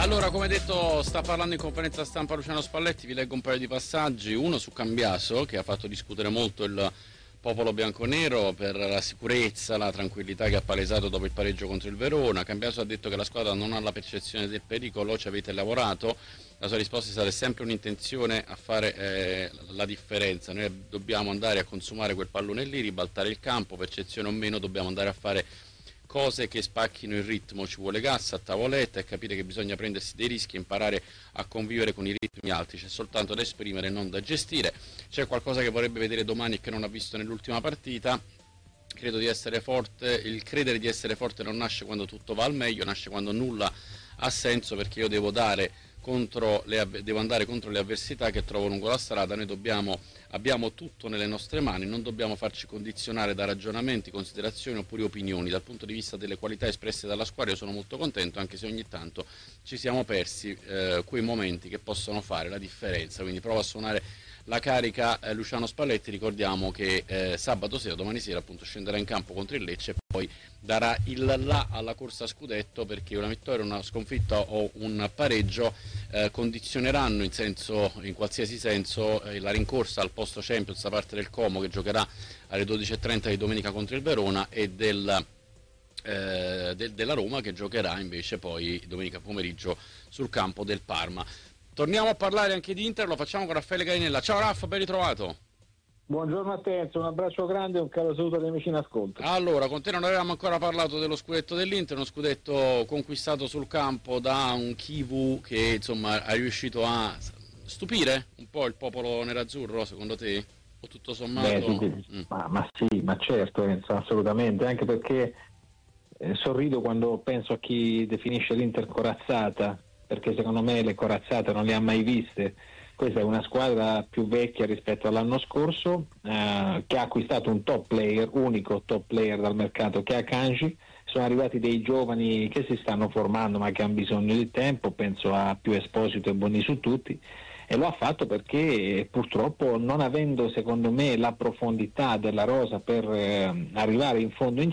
Allora, come detto, sta parlando in conferenza stampa Luciano Spalletti, vi leggo un paio di passaggi, uno su Cambiaso, che ha fatto discutere molto il popolo bianconero per la sicurezza, la tranquillità che ha palesato dopo il pareggio contro il Verona. Cambiaso ha detto che la squadra non ha la percezione del pericolo, ci avete lavorato, la sua risposta è stata sempre un'intenzione a fare la differenza, noi dobbiamo andare a consumare quel pallone lì, ribaltare il campo, percezione o meno, dobbiamo andare a fare cose che spacchino il ritmo, ci vuole gas a tavoletta e capire che bisogna prendersi dei rischi e imparare a convivere con i ritmi alti, c'è soltanto da esprimere e non da gestire. C'è qualcosa che vorrebbe vedere domani e che non ha visto nell'ultima partita. Credo di essere forte, il credere di essere forte non nasce quando tutto va al meglio, nasce quando nulla ha senso, perché io devo andare contro le avversità che trovo lungo la strada. Noi abbiamo tutto nelle nostre mani, non dobbiamo farci condizionare da ragionamenti, considerazioni oppure opinioni. Dal punto di vista delle qualità espresse dalla squadra io sono molto contento, anche se ogni tanto ci siamo persi quei momenti che possono fare la differenza, quindi prova a suonare la carica Luciano Spalletti. Ricordiamo che sabato sera, domani sera appunto, scenderà in campo contro il Lecce e poi darà il là alla corsa a scudetto, perché una vittoria, una sconfitta o un pareggio condizioneranno in qualsiasi senso la rincorsa al posto Champions da parte del Como, che giocherà alle 12:30 di domenica contro il Verona, e della Roma, che giocherà invece poi domenica pomeriggio sul campo del Parma. Torniamo a parlare anche di Inter, lo facciamo con Raffaele Carinella. Ciao Raffa, ben ritrovato. Buongiorno a te, un abbraccio grande e un caro saluto agli amici in ascolto. Allora, con te non avevamo ancora parlato dello scudetto dell'Inter, uno scudetto conquistato sul campo da un Chivu che insomma è riuscito a stupire un po' il popolo nerazzurro, secondo te? O tutto sommato? Ma sì, ma certo, assolutamente, anche perché sorrido quando penso a chi definisce l'Inter corazzata, perché secondo me le corazzate non le ha mai viste. Questa è una squadra più vecchia rispetto all'anno scorso, che ha acquistato un top player, unico top player dal mercato, che è Akanji. Sono arrivati dei giovani che si stanno formando ma che hanno bisogno di tempo, penso a Più Esposito e Bonni su tutti, e lo ha fatto perché purtroppo, non avendo secondo me la profondità della rosa per arrivare in fondo in